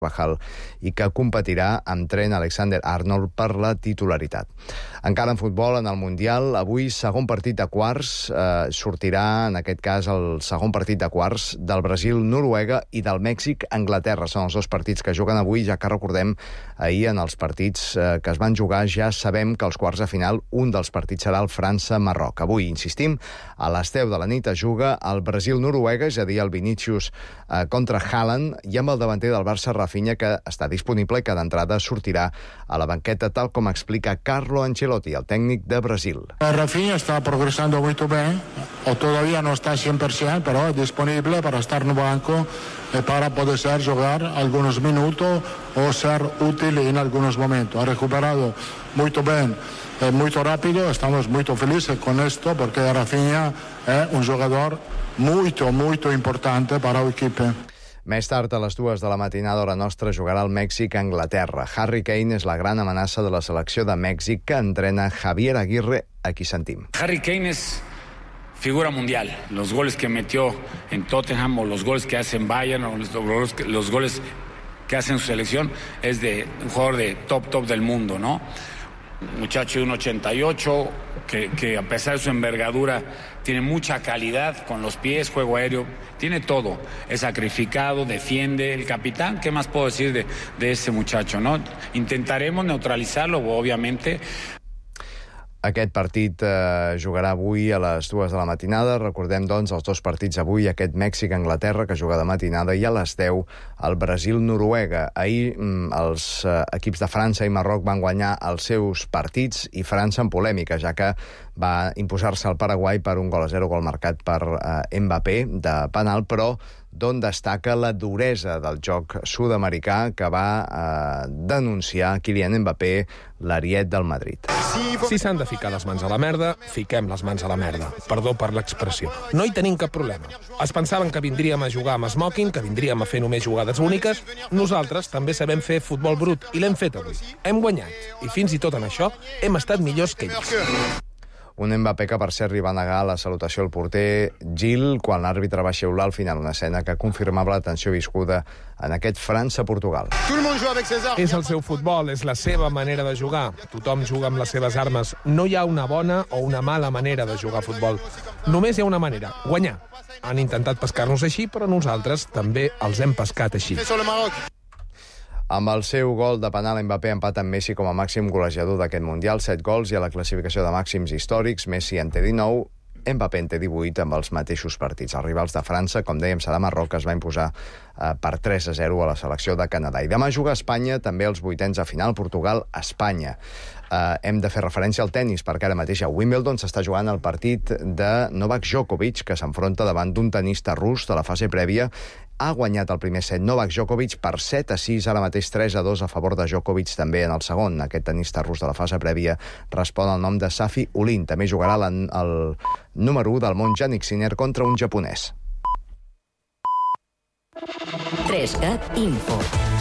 Carvajal i que competirà amb Trent Alexander-Arnold per la titularitat. Encara en futbol, en el Mundial, avui segon partit de quarts, sortirà en aquest cas el segon partit de quarts del Brasil-Noruega i del Mèxic-Anglaterra. Són els dos partits que juguen avui, ja que recordem ahir en els partits que es van jugar ja sabem que als quarts de final un dels partits serà el França-Marroc. Avui, insistim, a les 10 de la nit es juga el Brasil-Noruega, és a dir, el Vinícius contra Haaland, i amb el davanter del Barça, Rafinha, que està disponible i que d'entrada sortirà a la banqueta, tal com explica Carlo Ancelotti, el tècnic de Brasil. Rafinha está progresando muy bien, o todavía no está 100%, pero es disponible para estar en el banco para poder jugar algunos minutos o ser útil en algunos momentos. Ha recuperado muy bien, muy rápido, estamos muy felices con esto porque Rafinha es un jugador muy importante para el equipo. Més tard, a les 2 de la matinada, hora nostra, jugarà el Mèxic-Anglaterra. Harry Kane és la gran amenaça de la selecció de Mèxic que entrena Javier Aguirre. Aquí sentim. Harry Kane es figura mundial. Los goles que metió en Tottenham o los goles que hace en Bayern o los goles que hace en su selección es de un jugador de top del mundo, ¿no? Un muchacho de 1,88 que a pesar de su envergadura tiene mucha calidad con los pies, juego aéreo, tiene todo. Es sacrificado, defiende, el capitán. ¿Qué más puedo decir de ese muchacho, no? Intentaremos neutralizarlo, obviamente. Aquest partit jugarà avui a les 2 de la matinada. Recordem, doncs, els dos partits avui, aquest Mèxic-Anglaterra, que juga de matinada, i a les 10 el Brasil-Noruega. Ahir els equips de França i Marroc van guanyar els seus partits i França en polèmica, ja que va imposar-se al Paraguai per 1-0, gol marcat per Mbappé de penal, però d'on destaca la duresa del joc sud-americà que va denunciar Kylian Mbappé, l'ariet del Madrid. Si s'han de ficar les mans a la merda, fiquem les mans a la merda. Perdó per l'expressió. No hi tenim cap problema. Es pensaven que vindríem a jugar amb smoking, que vindríem a fer només jugades úniques. Nosaltres també sabem fer futbol brut i l'hem fet avui. Hem guanyat. I fins i tot en això hem estat millors que ells. Un Mbappé que, per cert, li va negar la salutació al porter Gil quan l'àrbitre va xiular al final, una escena que confirmava la tensió viscuda en aquest França-Portugal. És el seu futbol, és la seva manera de jugar. Tothom juga amb les seves armes. No hi ha una bona o una mala manera de jugar a futbol. Només hi ha una manera, guanyar. Han intentat pescar-nos així, però nosaltres també els hem pescat així. Amb el seu gol de penal, Mbappé empata amb Messi com a màxim golejador d'aquest Mundial, 7 gols, i a la classificació de màxims històrics, Messi en té 19, Mbappé en té 18 amb els mateixos partits. Els rivals de França, com dèiem, serà Marroc, que es va imposar per 3-0 a la selecció de Canadà. I demà juga a Espanya, també els vuitens de final, Portugal-Espanya. Hem de fer referència al tennis, perquè ara mateix a Wimbledon s'està jugant el partit de Novak Djokovic, que s'enfronta davant d'un tenista rus de la fase prèvia. Ha guanyat el primer set Novak Djokovic per 7-6, ara mateix 3-2 a favor de Djokovic també en el segon. Aquest tenista rus de la fase prèvia respon al nom de Safi Ulin. També jugarà el número 1 del món, Jannik Sinner, contra un japonès. 3CAT Info.